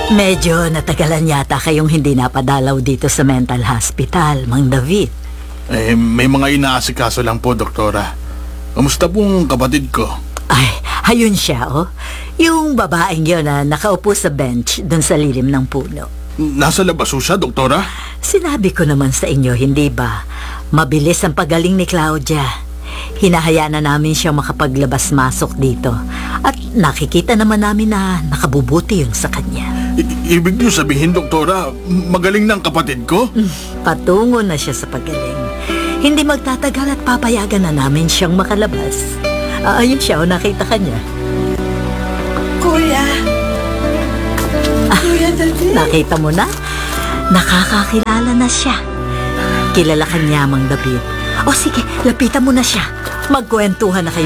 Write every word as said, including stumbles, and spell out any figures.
Medyo natagalan yata kayong hindi napadalaw dito sa mental hospital, Mang David. Eh, may mga inaasikaso lang po, doktora. Kamusta pong kapatid ko? Ay, ayun siya, oh. Yung babaeng yun na nakaupo sa bench dun sa lilim ng puno. Nasa labas ho siya, doktora? Sinabi ko naman sa inyo, hindi ba? Mabilis ang pagaling ni Claudia. Hinahayaan na namin siyang makapaglabas-masok dito. At nakikita naman namin na nakabubuti yung sa kanya. I- ibig niyo sabihin, doktora, magaling ng kapatid ko? Patungo na siya sa pagaling. Hindi magtatagal at papayagan na namin siyang makalabas. Ah, ayun siya, o nakita ka niya. Kuya! Kuya David! Nakita mo na? Nakakakilala na siya. Kilala ka niya, Mang David. O sige, lapitan mo na siya. Magkwentuhan na kayo